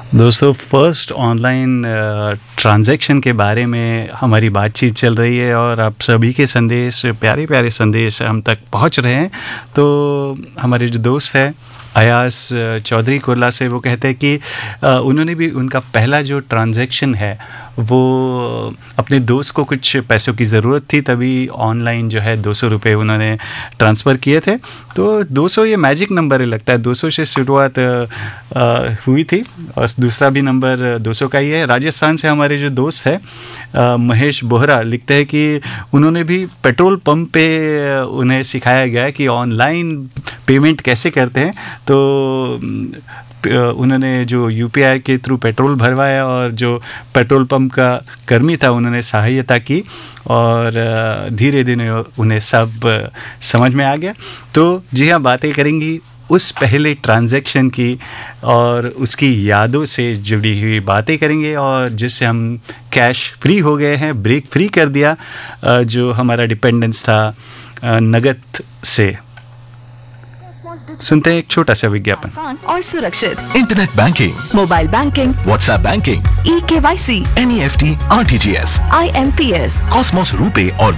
दोस्तों first online transaction के बारे में हमारी बातचीत चल रही है और आप सभी के संदेश प्यारे प्यारे संदेश हम तक पहुंच रहे हैं। तो हमारे जो दोस्त हैं अयास चौधरी कुर्ला से, वो कहते हैं कि उन्होंने भी उनका पहला जो ट्रांजैक्शन है वो अपने दोस्त को कुछ पैसों की ज़रूरत थी, तभी ऑनलाइन जो है 200 रुपये उन्होंने ट्रांसफ़र किए थे। तो 200 ये मैजिक नंबर है, लगता है 200 से शुरुआत हुई थी और दूसरा भी नंबर 200 का ही है। राजस्थान से हमारे जो दोस्त है महेश बोहरा लिखते हैं कि उन्होंने भी पेट्रोल पंप पे उन्हें सिखाया गया है कि ऑनलाइन पेमेंट कैसे करते हैं। तो उन्होंने जो यूपीआई के थ्रू पेट्रोल भरवाया और जो पेट्रोल पंप का कर्मी था उन्होंने सहायता की और धीरे धीरे उन्हें सब समझ में आ गया। तो जी हाँ, बातें करेंगी उस पहले ट्रांजैक्शन की और उसकी यादों से जुड़ी हुई बातें करेंगे और जिससे हम कैश फ्री हो गए हैं, ब्रेक फ्री कर दिया जो हमारा डिपेंडेंस था नगद से। सुनते हैं एक छोटा सा विज्ञापन। आसान और सुरक्षित internet banking, mobile banking, WhatsApp banking, e-KYC, NEFT, RTGS, IMPS, Cosmos RuPay और